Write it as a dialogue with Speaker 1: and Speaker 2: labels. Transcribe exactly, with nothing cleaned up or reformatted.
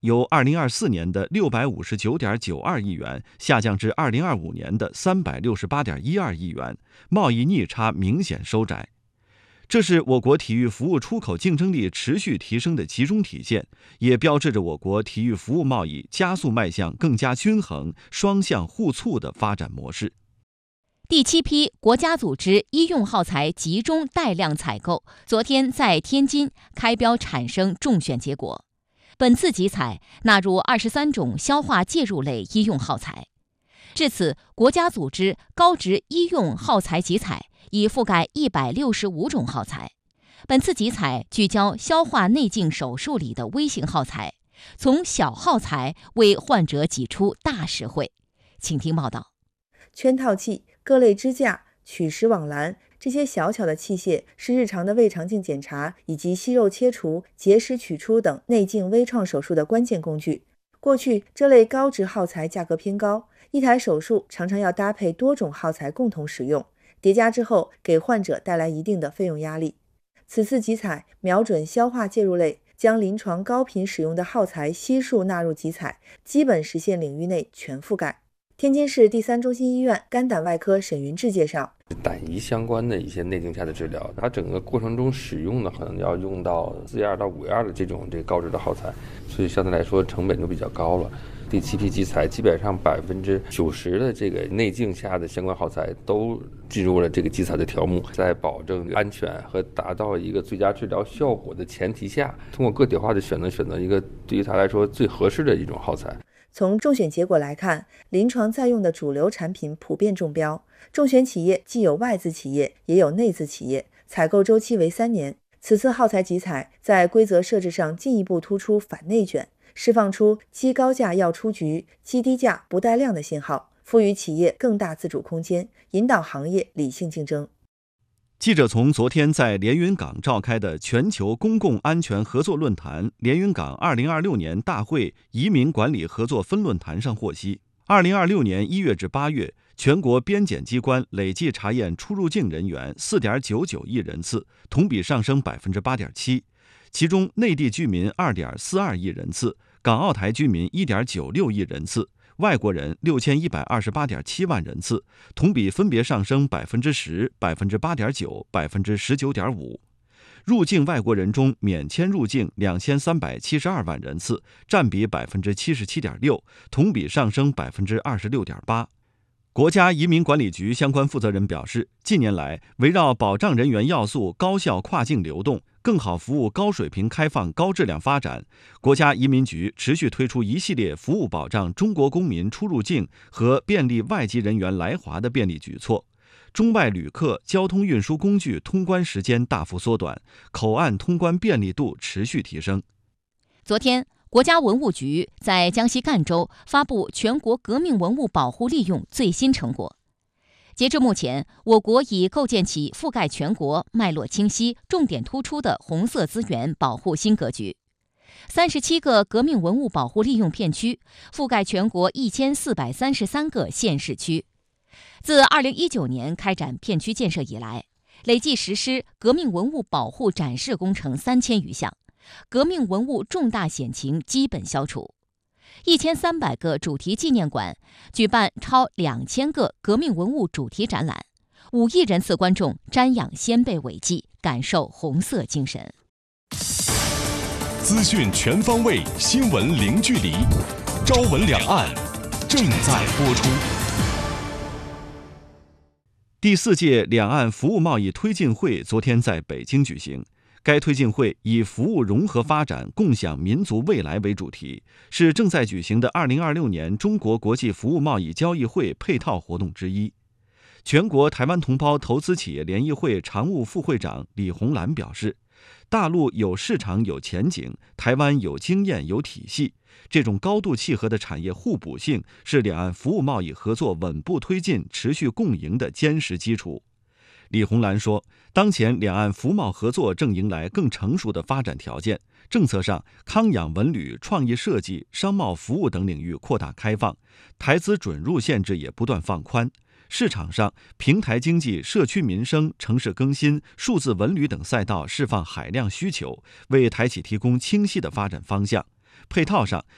Speaker 1: 由二零二四年的六百五十九点九二亿元下降至二零二五年的三百六十八点一二亿元，贸易逆差明显收窄。这是我国体育服务出口竞争力持续提升的集中体现，也标志着我国体育服务贸易加速迈向更加均衡、双向互促的发展模式。
Speaker 2: 第七批国家组织医用耗材集中带量采购昨天在天津开标产生中选结果，本次集采纳入二十三种消化介入类医用耗材。至此，国家组织高值医用耗材集采已覆盖一百六十五种耗材。本次集采聚焦消化内镜手术里的微型耗材，从小耗材为患者挤出大实惠。请听报道。
Speaker 3: 圈套器、各类支架、取食网篮，这些小巧的器械是日常的胃肠镜检查以及息肉切除、结石取出等内镜微创手术的关键工具。过去，这类高值耗材价格偏高，一台手术常常要搭配多种耗材共同使用，叠加之后给患者带来一定的费用压力。此次集采瞄准消化介入类，将临床高频使用的耗材悉数纳入集采，基本实现领域内全覆盖。天津市第三中心医院肝胆外科沈云志介绍，
Speaker 4: 胆胰相关的一些内镜下的治疗，它整个过程中使用呢，可能要用到四一二到五一二的这种这个高值的耗材，所以相对来说成本就比较高了。第七批集采基本上百分之九十的这个内镜下的相关耗材都进入了这个集采的条目，在保证安全和达到一个最佳治疗效果的前提下，通过个体化的选择选择一个对于它来说最合适的一种耗材。
Speaker 3: 从中选结果来看，临床在用的主流产品普遍中标。中选企业既有外资企业，也有内资企业，采购周期为三年。此次耗材集采在规则设置上进一步突出反内卷，释放出积高价要出局、积低价不带量的信号，赋予企业更大自主空间，引导行业理性竞争。
Speaker 1: 记者从昨天在连云港召开的全球公共安全合作论坛连云港二零二六年大会移民管理合作分论坛上获悉，二零二六年一月至八月，全国边检机关累计查验出入境人员 四点九九亿人次，同比上升 百分之八点七， 其中内地居民 二点四二亿人次，港澳台居民 一点九六亿人次，外国人六千一百二十八点七万人次，同比分别上升 百分之十、百分之八点九、百分之十九点五。入境外国人中免签入境两千三百七十二万人次，占比 百分之七十七点六， 同比上升 百分之二十六点八。国家移民管理局相关负责人表示，近年来围绕保障人员要素高效跨境流动，更好服务高水平开放高质量发展，国家移民局持续推出一系列服务保障中国公民出入境和便利外籍人员来华的便利举措，中外旅客交通运输工具通关时间大幅缩短，口岸通关便利度持续提升。
Speaker 2: 昨天，国家文物局在江西赣州发布全国革命文物保护利用最新成果。截至目前，我国已构建起覆盖全国、脉络清晰、重点突出的红色资源保护新格局。三十七个革命文物保护利用片区，覆盖全国一千四百三十三个县市区。自二零一九年开展片区建设以来，累计实施革命文物保护展示工程三千余项，革命文物重大险情基本消除。一千三百个主题纪念馆举办超两千个革命文物主题展览，五亿人次观众瞻仰先辈伟绩，感受红色精神。
Speaker 5: 资讯全方位，新闻零距离。朝闻两岸正在播出。
Speaker 1: 第四届两岸服务贸易推进会昨天在北京举行。该推进会以服务融合发展、共享民族未来为主题，是正在举行的二零二六年中国国际服务贸易交易会配套活动之一。全国台湾同胞投资企业联谊会常务副会长李红兰表示，大陆有市场有前景，台湾有经验有体系，这种高度契合的产业互补性是两岸服务贸易合作稳步推进、持续共赢的坚实基础。李红兰说，当前两岸服贸合作正迎来更成熟的发展条件，政策上康养文旅、创意设计、商贸服务等领域扩大开放，台资准入限制也不断放宽。市场上，平台经济、社区民生、城市更新、数字文旅等赛道释放海量需求，为台企提供清晰的发展方向。配套上，